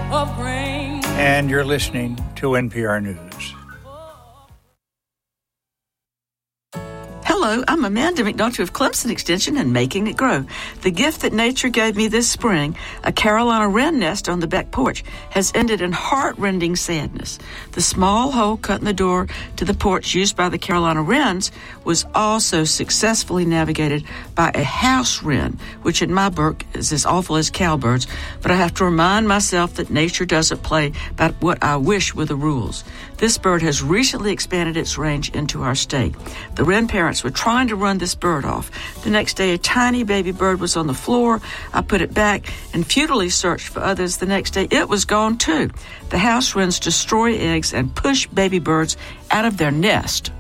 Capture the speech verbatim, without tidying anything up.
of grain. And you're listening to N P R News. Hello, I'm Amanda McNulty of Clemson Extension and Making It Grow. The gift that nature gave me this spring, a Carolina wren nest on the back porch, has ended in heart-rending sadness. The small hole cut in the door to the porch used by the Carolina wrens was also successfully navigated by a house wren, which in my book is as awful as cowbirds, but I have to remind myself that nature doesn't play by what I wish were the rules. This bird has recently expanded its range into our state. The wren parents were trying to run this bird off. The next day, a tiny baby bird was on the floor. I put it back and futilely searched for others. The next day, it was gone too. The house wrens destroy eggs and push baby birds out of their nest.